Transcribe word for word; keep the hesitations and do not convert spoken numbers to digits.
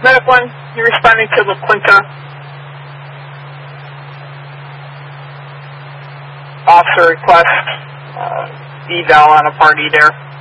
Medic one, you're responding to La Quinta. Officer request, uh, eval on a party there.